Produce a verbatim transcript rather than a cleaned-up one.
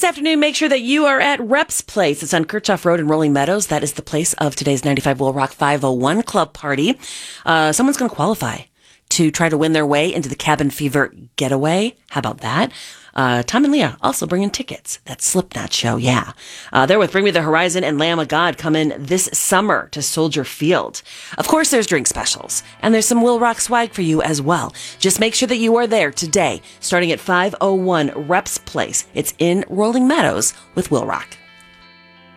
afternoon, make sure that you are at Reps Place. It's on Kirchhoff Road in Rolling Meadows. That is the place of today's ninety-five Will Rock five oh one Club party. Uh, someone's going to qualify to try to win their way into the Cabin Fever getaway. How about that? Uh, Tom and Leah also bringing tickets. That Slipknot show, yeah. Uh, they're with Bring Me the Horizon and Lamb of God coming this summer to Soldier Field. Of course, there's drink specials, and there's some Will Rock swag for you as well. Just make sure that you are there today, starting at five oh one Reps Place. It's in Rolling Meadows with Will Rock.